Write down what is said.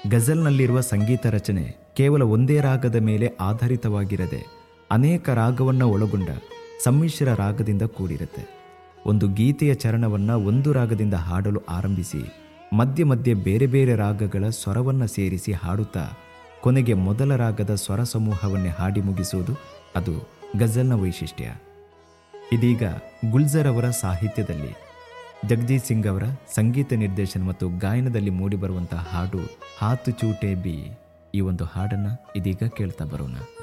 ಗಜಲ್ನಲ್ಲಿರುವ ಸಂಗೀತ ರಚನೆ ಕೇವಲ ಒಂದೇ ರಾಗದ ಮೇಲೆ ಆಧಾರಿತವಾಗಿರದೆ ಅನೇಕ ರಾಗವನ್ನು ಒಳಗೊಂಡ ಸಮ್ಮಿಶ್ರ ರಾಗದಿಂದ ಕೂಡಿರುತ್ತೆ. ಒಂದು ಗೀತೆಯ ಚರಣವನ್ನು ಒಂದು ರಾಗದಿಂದ ಹಾಡಲು ಆರಂಭಿಸಿ ಮಧ್ಯೆ ಮಧ್ಯೆ ಬೇರೆ ಬೇರೆ ರಾಗಗಳ ಸ್ವರವನ್ನು ಸೇರಿಸಿ ಹಾಡುತ್ತಾ ಕೊನೆಗೆ ಮೊದಲ ರಾಗದ ಸ್ವರ ಸಮೂಹವನ್ನೇ ಹಾಡಿ ಮುಗಿಸುವುದು ಅದು ಗಜಲ್ನ ವೈಶಿಷ್ಟ್ಯ. ಇದೀಗ ಗುಲ್ಜರ್ ಅವರ ಸಾಹಿತ್ಯದಲ್ಲಿ ಜಗಜೀತ್ ಸಿಂಗ್ ಅವರ ಸಂಗೀತ ನಿರ್ದೇಶನ ಮತ್ತು ಗಾಯನದಲ್ಲಿ ಮೂಡಿಬರುವಂತಹ ಹಾಡು ಹಾತು ಚೂಟೆ ಬಿ. ಈ ಒಂದು ಹಾಡನ್ನು ಇದೀಗ ಕೇಳ್ತಾ ಬರೋಣ.